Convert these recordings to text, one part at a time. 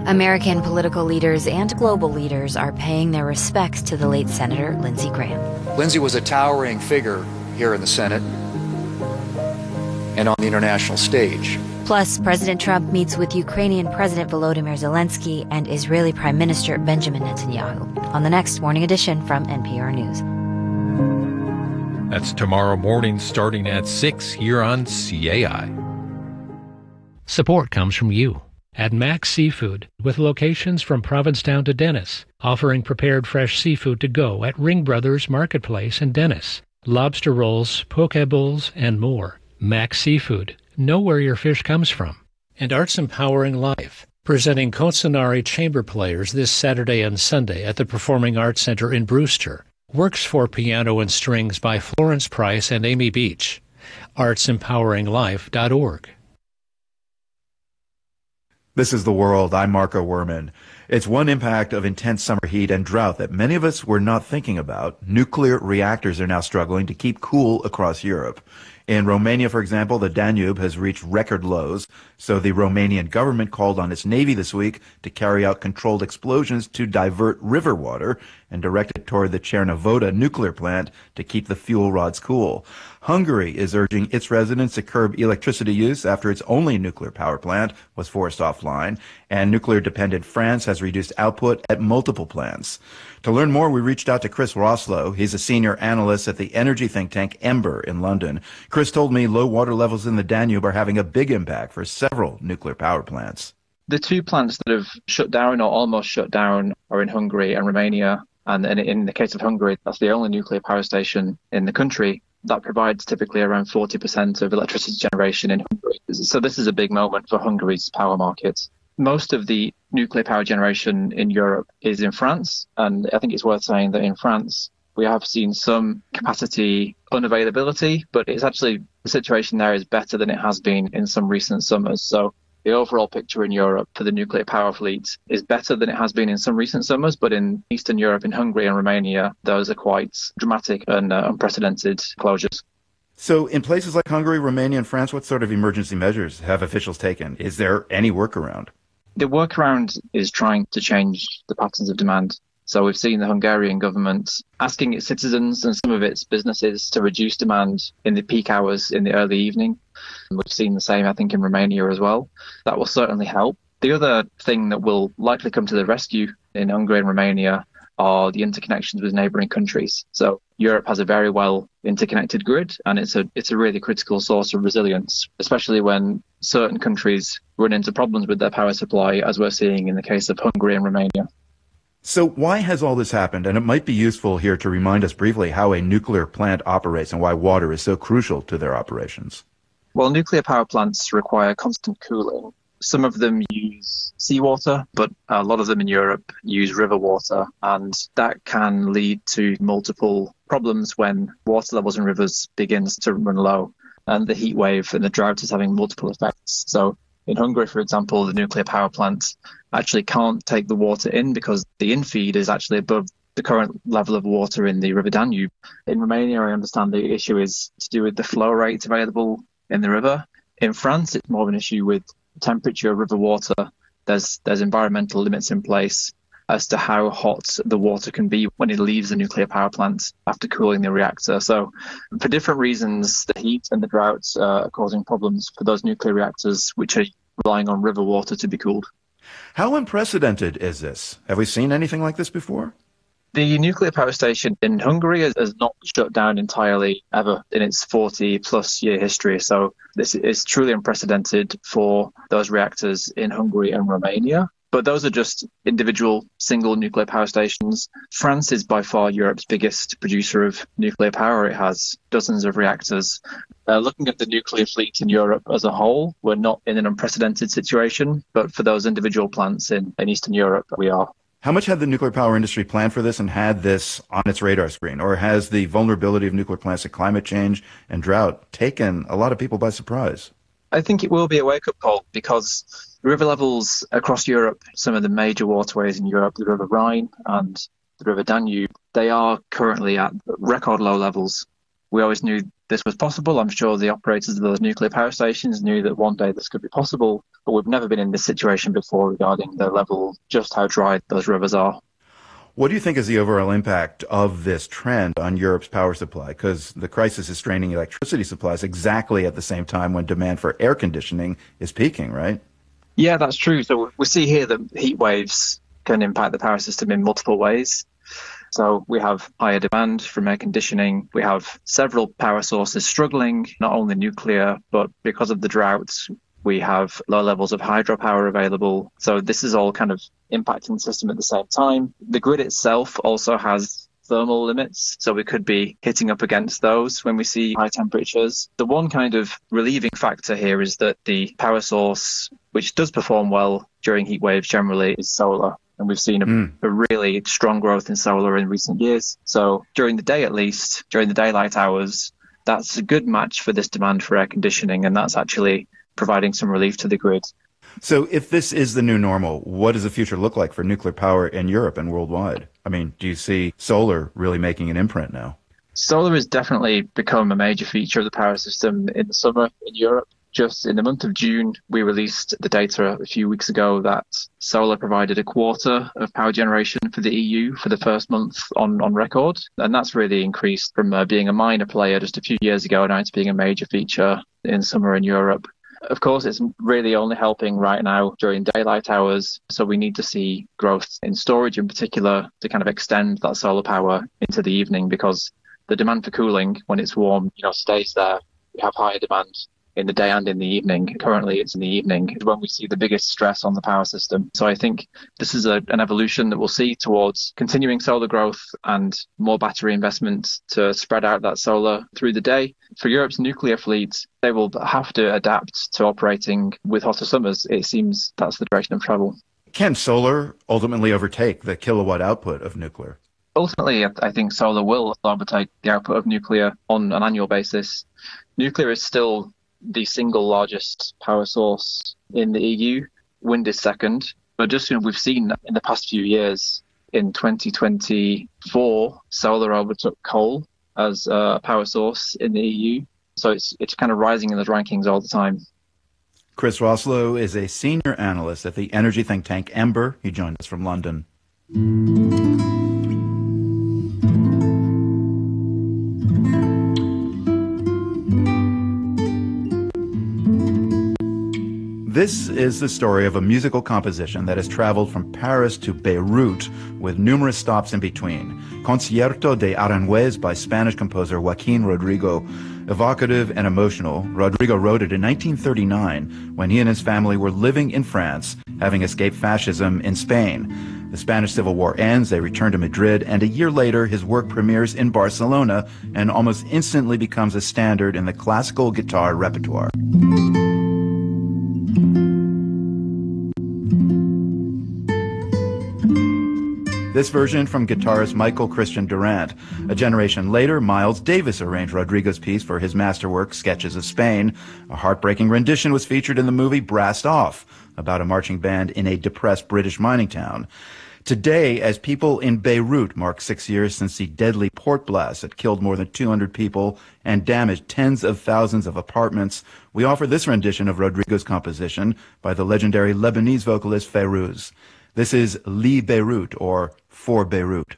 American political leaders and global leaders are paying their respects to the late Senator Lindsey Graham. Lindsey was a towering figure here in the Senate and on the international stage. Plus, President Trump meets with Ukrainian President Volodymyr Zelensky and Israeli Prime Minister Benjamin Netanyahu on the next Morning Edition from NPR News. That's tomorrow morning starting at 6 here on CAI. Support comes from you at Max Seafood, with locations from Provincetown to Dennis, offering prepared fresh seafood to go at Ring Brothers Marketplace in Dennis, lobster rolls, poke bowls, and more. Max Seafood, know where your fish comes from. And Arts Empowering Life, presenting Concenari Chamber Players this Saturday and Sunday at the Performing Arts Center in Brewster. Works for piano and strings by Florence Price and Amy Beach. artsempoweringlife.org. This is The World. I'm Marco Werman. It's one impact of intense summer heat and drought that many of us were not thinking about. Nuclear reactors are now struggling to keep cool across Europe. In Romania, for example, the Danube has reached record lows, so the Romanian government called on its navy this week to carry out controlled explosions to divert river water and direct it toward the Cernavodă nuclear plant to keep the fuel rods cool. Hungary is urging its residents to curb electricity use after its only nuclear power plant was forced offline, and nuclear-dependent France has reduced output at multiple plants. To learn more, we reached out to Chris Roslow. He's a senior analyst at the energy think tank Ember in London. Chris told me low water levels in the Danube are having a big impact for several nuclear power plants. The two plants that have shut down or almost shut down are in Hungary and Romania. And in the case of Hungary, that's the only nuclear power station in the country. That provides typically around 40% of electricity generation in Hungary. So this is a big moment for Hungary's power market. Most of the nuclear power generation in Europe is in France. And I think it's worth saying that in France, we have seen some capacity unavailability, but it's actually the situation there is better than it has been in some recent summers. So the overall picture in Europe for the nuclear power fleet is better than it has been in some recent summers, but in Eastern Europe, in Hungary and Romania, those are quite dramatic and unprecedented closures. So in places like Hungary, Romania, and France, what sort of emergency measures have officials taken? Is there any workaround? The workaround is trying to change the patterns of demand. So we've seen the Hungarian government asking its citizens and some of its businesses to reduce demand in the peak hours in the early evening. We've seen the same, I think, in Romania as well. That will certainly help. The other thing that will likely come to the rescue in Hungary and Romania are the interconnections with neighbouring countries. So Europe has a very well interconnected grid, and it's a really critical source of resilience, especially when certain countries run into problems with their power supply, as we're seeing in the case of Hungary and Romania. So why has all this happened? And it might be useful here to remind us briefly how a nuclear plant operates and why water is so crucial to their operations. Well, nuclear power plants require constant cooling. Some of them use seawater, but a lot of them in Europe use river water, and that can lead to multiple problems when water levels in rivers begins to run low, and the heat wave and the drought is having multiple effects. So in Hungary, for example, the nuclear power plant actually can't take the water in because the infeed is actually above the current level of water in the River Danube. In Romania, I understand the issue is to do with the flow rate available in the river. In France, it's more of an issue with temperature of river water. There's environmental limits in place as to how hot the water can be when it leaves the nuclear power plant after cooling the reactor. So for different reasons, the heat and the droughts are causing problems for those nuclear reactors which are relying on river water to be cooled. How unprecedented is this? Have we seen anything like this before? The nuclear power station in Hungary has not shut down entirely ever in its 40-plus year history. So this is truly unprecedented for those reactors in Hungary and Romania. But those are just individual single nuclear power stations. France is by far Europe's biggest producer of nuclear power. It has dozens of reactors. Looking at the nuclear fleet in Europe as a whole, we're not in an unprecedented situation. But for those individual plants in Eastern Europe, we are. How much had the nuclear power industry planned for this and had this on its radar screen? Or has the vulnerability of nuclear plants to climate change and drought taken a lot of people by surprise? I think it will be a wake-up call because river levels across Europe, some of the major waterways in Europe, the River Rhine and the River Danube, they are currently at record low levels. We always knew this was possible. I'm sure the operators of those nuclear power stations knew that one day this could be possible. but we've never been in this situation before regarding the level, just how dry those rivers are. What do you think is the overall impact of this trend on Europe's power supply? Because the crisis is straining electricity supplies exactly at the same time when demand for air conditioning is peaking, right? Yeah, that's true. So we see here that heat waves can impact the power system in multiple ways. So we have higher demand from air conditioning. We have several power sources struggling, not only nuclear, but because of the droughts, we have low levels of hydropower available. So this is all kind of impacting the system at the same time. The grid itself also has thermal limits, so we could be hitting up against those when we see high temperatures. The one kind of relieving factor here is that the power source, which does perform well during heat waves generally, is solar. And we've seen a really strong growth in solar in recent years. So during the day, at least, during the daylight hours, that's a good match for this demand for air conditioning, and that's actually providing some relief to the grid. So if this is the new normal, what does the future look like for nuclear power in Europe and worldwide? I mean, do you see solar really making an imprint now? Solar has definitely become a major feature of the power system in the summer in Europe. Just in the month of June, we released the data a few weeks ago that solar provided a quarter of power generation for the EU for the first month on record. And that's really increased from being a minor player just a few years ago now to being a major feature in summer in Europe. Of course, it's really only helping right now during daylight hours. So we need to see growth in storage in particular to kind of extend that solar power into the evening, because the demand for cooling when it's warm, stays there. We have higher demand in the day and in the evening. Currently, it's in the evening when we see the biggest stress on the power system. So I think this is an evolution that we'll see towards continuing solar growth and more battery investment to spread out that solar through the day. For Europe's nuclear fleet, they will have to adapt to operating with hotter summers. It seems that's the direction of travel. Can solar ultimately overtake the kilowatt output of nuclear? Ultimately, I think solar will overtake the output of nuclear on an annual basis. Nuclear is still the single largest power source in the EU. Wind is second. But just we've seen in the past few years, in 2024, solar overtook coal as a power source in the EU. So it's kind of rising in those rankings all the time. Chris Roslow is a senior analyst at the energy think tank Ember. He joined us from London. This is the story of a musical composition that has traveled from Paris to Beirut with numerous stops in between. Concierto de Aranjuez by Spanish composer Joaquin Rodrigo. Evocative and emotional, Rodrigo wrote it in 1939 when he and his family were living in France, having escaped fascism in Spain. The Spanish Civil War ends, they return to Madrid, and a year later his work premieres in Barcelona and almost instantly becomes a standard in the classical guitar repertoire. This version from guitarist Michael Christian Durant. A generation later, Miles Davis arranged Rodrigo's piece for his masterwork, Sketches of Spain. A heartbreaking rendition was featured in the movie Brassed Off, about a marching band in a depressed British mining town. Today, as people in Beirut mark 6 years since the deadly port blast that killed more than 200 people and damaged tens of thousands of apartments, we offer this rendition of Rodrigo's composition by the legendary Lebanese vocalist Fayrouz. This is Li Beirut, or For Beirut.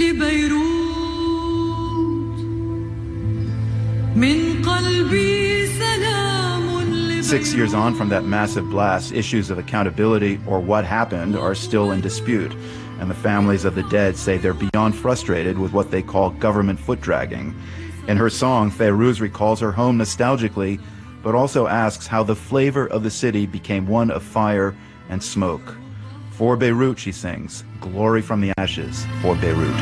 6 years on from that massive blast, issues of accountability or what happened are still in dispute, and the families of the dead say they're beyond frustrated with what they call government foot-dragging. In her song, Fayrouz recalls her home nostalgically, but also asks how the flavor of the city became one of fire and smoke. For Beirut, she sings, glory from the ashes, for Beirut.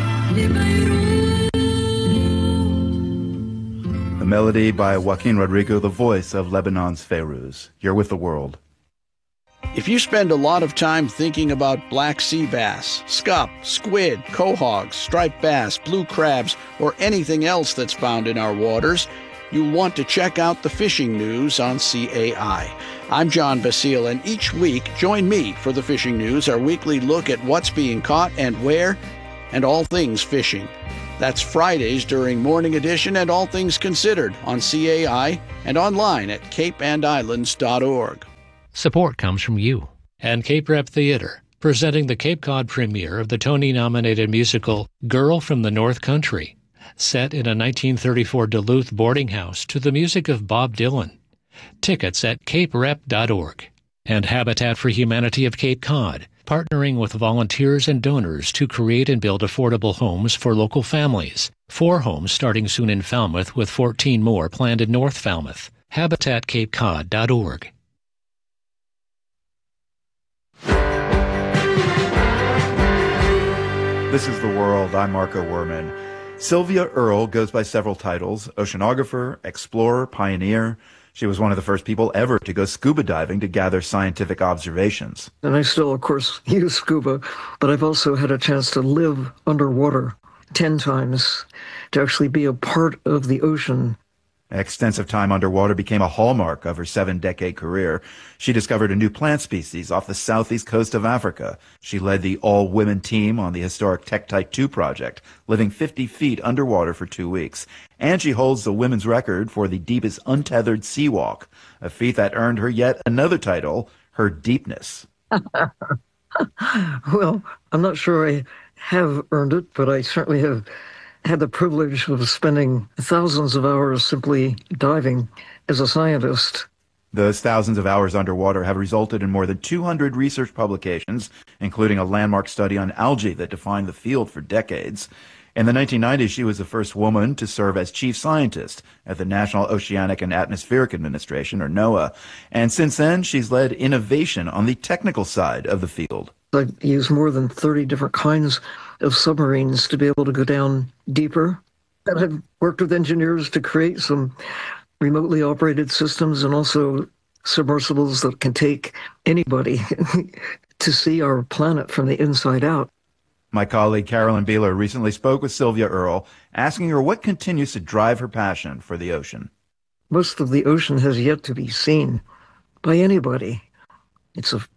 The melody by Joaquin Rodrigo, the voice of Lebanon's Fayrouz. You're with The World. If you spend a lot of time thinking about black sea bass, scup, squid, quahogs, striped bass, blue crabs, or anything else that's found in our waters, you'll want to check out the fishing news on CAI. I'm John Basile, and each week, join me for the Fishing News, our weekly look at what's being caught and where, and all things fishing. That's Fridays during Morning Edition and All Things Considered on CAI and online at capeandislands.org. Support comes from you. And Cape Rep Theater, presenting the Cape Cod premiere of the Tony-nominated musical Girl from the North Country, set in a 1934 Duluth boarding house to the music of Bob Dylan. Tickets at caperep.org. And Habitat for Humanity of Cape Cod, partnering with volunteers and donors to create and build affordable homes for local families. 4 homes starting soon in Falmouth, with 14 more planned in North Falmouth. HabitatCapeCod.org. This is The World. I'm Marco Werman. Sylvia Earle goes by several titles: oceanographer, explorer, pioneer. She was one of the first people ever to go scuba diving to gather scientific observations. And I still, of course, use scuba, but I've also had a chance to live underwater 10 times, to actually be a part of the ocean. Extensive time underwater became a hallmark of her 7-decade career. She discovered a new plant species off the southeast coast of Africa. She led the all-women team on the historic Tektite 2 project, living 50 feet underwater for 2 weeks. And she holds the women's record for the deepest untethered sea walk, a feat that earned her yet another title, her deepness. Well, I'm not sure I have earned it, but I certainly have had the privilege of spending thousands of hours simply diving as a scientist. Those thousands of hours underwater have resulted in more than 200 research publications, including a landmark study on algae that defined the field for decades. In the 1990s, she was the first woman to serve as chief scientist at the National Oceanic and Atmospheric Administration, or NOAA. And since then, she's led innovation on the technical side of the field. I've used more than 30 different kinds of submarines to be able to go down deeper. And I've worked with engineers to create some remotely operated systems and also submersibles that can take anybody to see our planet from the inside out. My colleague Carolyn Beeler recently spoke with Sylvia Earle, asking her what continues to drive her passion for the ocean. Most of the ocean has yet to be seen by anybody. It's a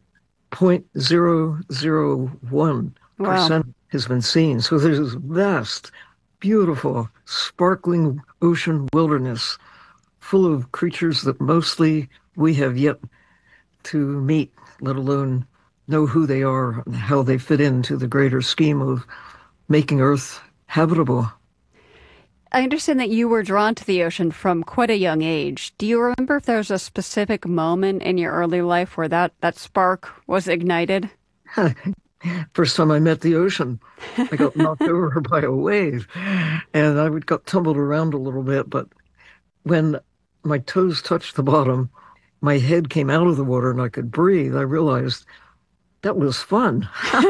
0.001% has been seen. So there's this vast, beautiful, sparkling ocean wilderness full of creatures that mostly we have yet to meet, let alone know who they are and how they fit into the greater scheme of making Earth habitable. I understand that you were drawn to the ocean from quite a young age. Do you remember if there was a specific moment in your early life where that spark was ignited? First time I met the ocean, I got knocked over by a wave, and I got tumbled around a little bit. But when my toes touched the bottom, my head came out of the water and I could breathe. I realized that was fun.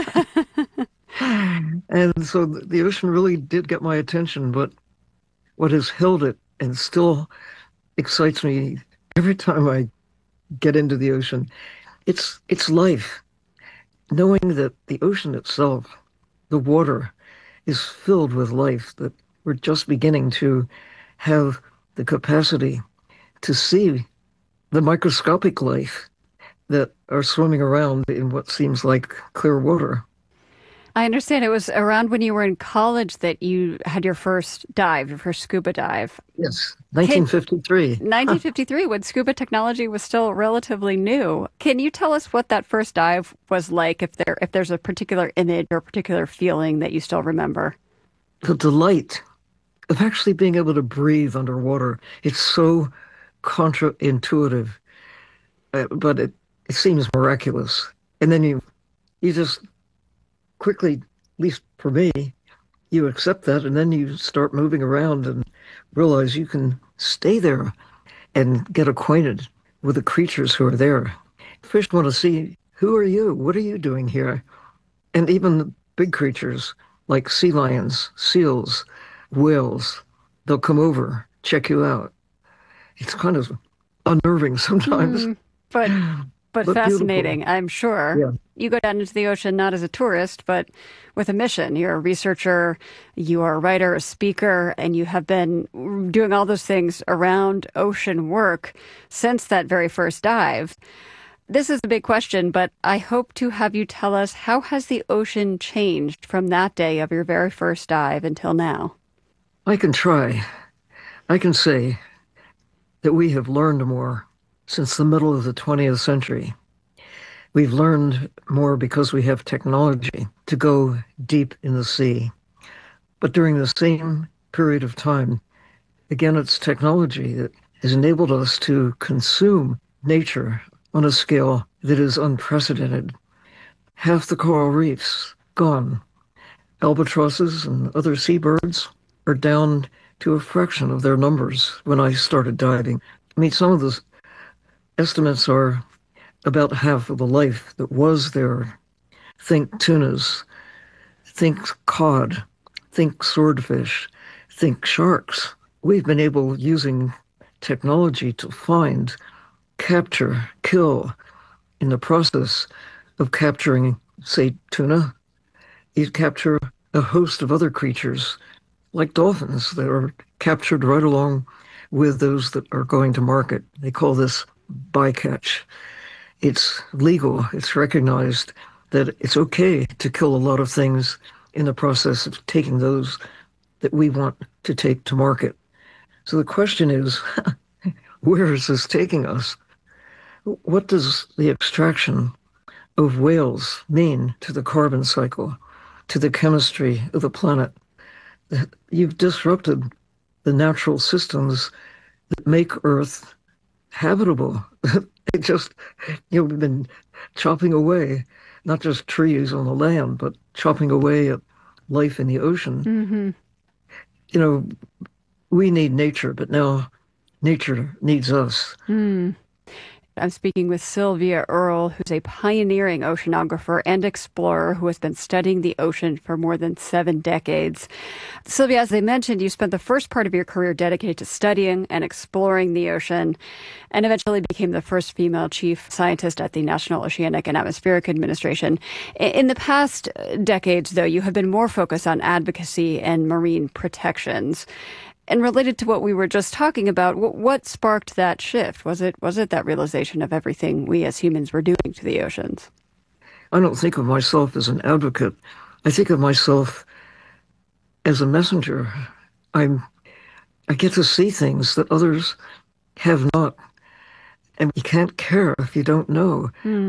And so the ocean really did get my attention, but what has held it and still excites me every time I get into the ocean, it's life. Knowing that the ocean itself, the water, is filled with life, that we're just beginning to have the capacity to see the microscopic life that are swimming around in what seems like clear water. I understand it was around when you were in college that you had your first dive, your first scuba dive. Yes, 1953. 1953, when scuba technology was still relatively new. Can you tell us what that first dive was like, if there's a particular image or a particular feeling that you still remember? The delight of actually being able to breathe underwater. It's so counterintuitive, but it seems miraculous. And then you just quickly, at least for me, you accept that, and then you start moving around and realize you can stay there and get acquainted with the creatures who are there. Fish want to see, who are you? What are you doing here? And even big creatures like sea lions, seals, whales, they'll come over, check you out. It's kind of unnerving sometimes. But fascinating, beautiful. I'm sure. Yeah. You go down into the ocean not as a tourist, but with a mission. You're a researcher, you are a writer, a speaker, and you have been doing all those things around ocean work since that very first dive. This is a big question, but I hope to have you tell us, how has the ocean changed from that day of your very first dive until now? I can try. I can say that we have learned more since the middle of the 20th century. We've learned more because we have technology to go deep in the sea. But during the same period of time, again, it's technology that has enabled us to consume nature on a scale that is unprecedented. Half the coral reefs gone. Albatrosses and other seabirds are down to a fraction of their numbers when I started diving. I mean, some of the estimates are about half of the life that was there. Think tunas, think cod, think swordfish, think sharks. We've been able, using technology, to find, capture, kill. In the process of capturing, say, tuna, you capture a host of other creatures, like dolphins, that are captured right along with those that are going to market. They call this bycatch. It's legal. It's recognized that it's okay to kill a lot of things in the process of taking those that we want to take to market. So the question is, where is this taking us? What does the extraction of whales mean to the carbon cycle, to the chemistry of the planet? You've disrupted the natural systems that make Earth habitable. It just, we've been chopping away, not just trees on the land, but chopping away at life in the ocean. Mm-hmm. We need nature, but now nature needs us. I'm speaking with Sylvia Earle, who's a pioneering oceanographer and explorer who has been studying the ocean for more than 7 decades. Sylvia, as I mentioned, you spent the first part of your career dedicated to studying and exploring the ocean, and eventually became the first female chief scientist at the National Oceanic and Atmospheric Administration. In the past decades, though, you have been more focused on advocacy and marine protections. And related to what we were just talking about, what sparked that shift? Was it that realization of everything we as humans were doing to the oceans? I don't think of myself as an advocate. I think of myself as a messenger. I get to see things that others have not. And you can't care if you don't know.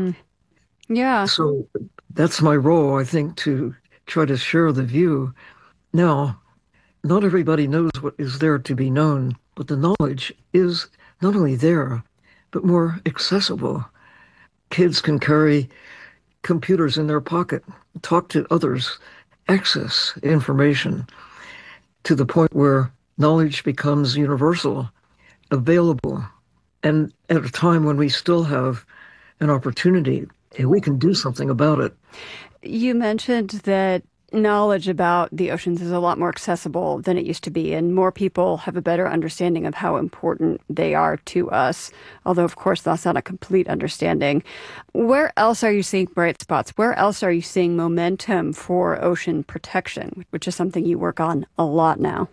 Yeah. So that's my role, I think, to try to share the view. Now, not everybody knows what is there to be known, but the knowledge is not only there, but more accessible. Kids can carry computers in their pocket, talk to others, access information to the point where knowledge becomes universal, available, and at a time when we still have an opportunity, we can do something about it. You mentioned that knowledge about the oceans is a lot more accessible than it used to be, and more people have a better understanding of how important they are to us, although, of course, that's not a complete understanding. Where else are you seeing bright spots? Where else are you seeing momentum for ocean protection, which is something you work on a lot now?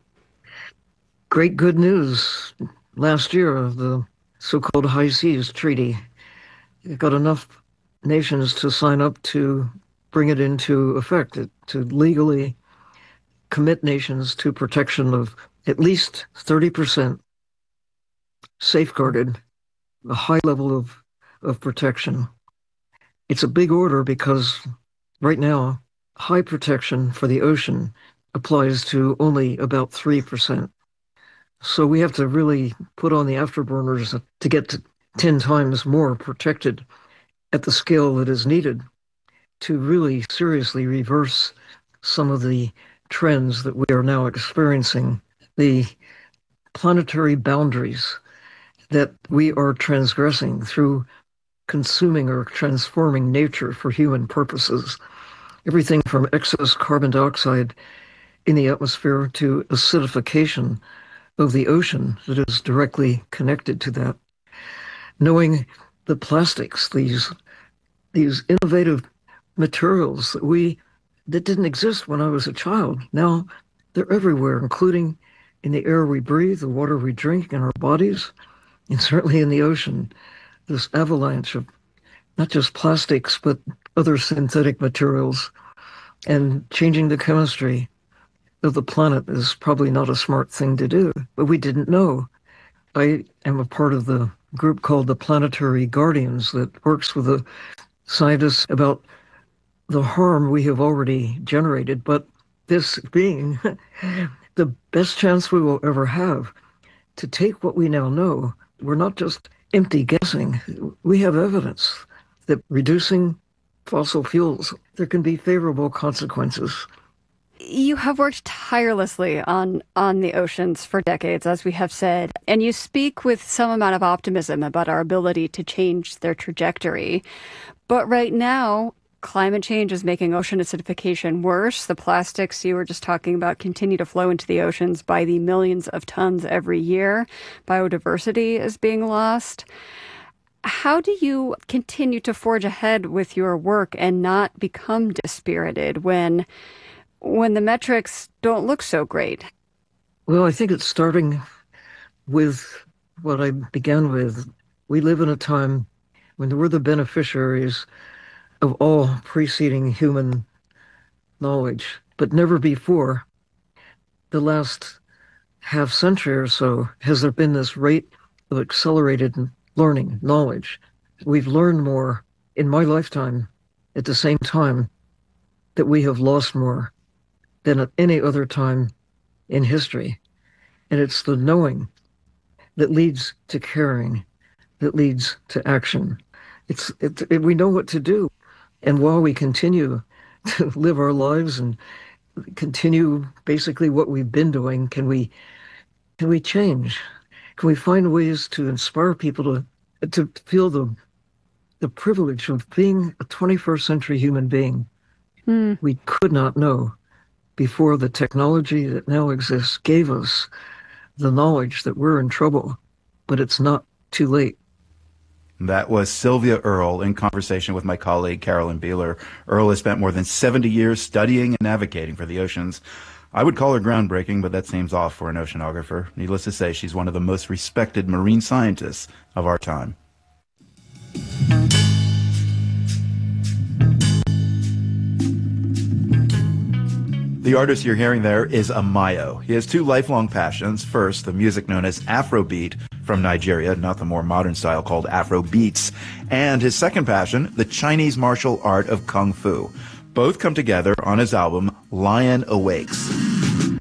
Great good news. Last year, the so-called High Seas Treaty, it got enough nations to sign up to bring it into effect, to legally commit nations to protection of at least 30% safeguarded, a high level of protection. It's a big order because right now, high protection for the ocean applies to only about 3%. So we have to really put on the afterburners to get to 10 times more protected at the scale that is needed to really seriously reverse some of the trends that we are now experiencing, the planetary boundaries that we are transgressing through consuming or transforming nature for human purposes. Everything from excess carbon dioxide in the atmosphere to acidification of the ocean that is directly connected to that. Knowing the plastics, these innovative materials that didn't exist when I was a child. Now they're everywhere, including in the air we breathe, the water we drink, in our bodies, and certainly in the ocean. This avalanche of not just plastics, but other synthetic materials, and changing the chemistry of the planet is probably not a smart thing to do, but we didn't know. I am a part of the group called the Planetary Guardians that works with the scientists about the harm we have already generated, but this being the best chance we will ever have to take what we now know. We're not just empty guessing. We have evidence that reducing fossil fuels, there can be favorable consequences. You have worked tirelessly on the oceans for decades, as we have said, and you speak with some amount of optimism about our ability to change their trajectory. But right now, climate change is making ocean acidification worse. The plastics you were just talking about continue to flow into the oceans by the millions of tons every year. Biodiversity is being lost. How do you continue to forge ahead with your work and not become dispirited when the metrics don't look so great? Well, I think it's starting with what I began with. We live in a time when we're the beneficiaries of all preceding human knowledge, but never before, the last half century or so, has there been this rate of accelerated learning, knowledge. We've learned more in my lifetime at the same time that we have lost more than at any other time in history. And it's the knowing that leads to caring, that leads to action. We know what to do. And while we continue to live our lives and continue basically what we've been doing, can we change? Can we find ways to inspire people to feel the privilege of being a 21st century human being? We could not know before the technology that now exists gave us the knowledge that we're in trouble, but it's not too late. That was Sylvia Earle in conversation with my colleague Carolyn Beeler. Earle has spent more than 70 years studying and navigating for the oceans. I would call her groundbreaking, but that seems off for an oceanographer. Needless to say, she's one of the most respected marine scientists of our time. The artist you're hearing there is Amayo. He has two lifelong passions. First, the music known as Afrobeat from Nigeria, not the more modern style called Afrobeats. And his second passion, the Chinese martial art of Kung Fu. Both come together on his album, Lion Awakes.